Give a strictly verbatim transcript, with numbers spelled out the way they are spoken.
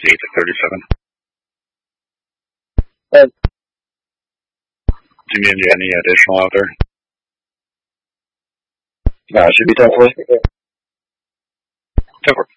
sixty-eight to thirty-seven. Uh, Do you need any additional out there? No, it should be ten four. ten four.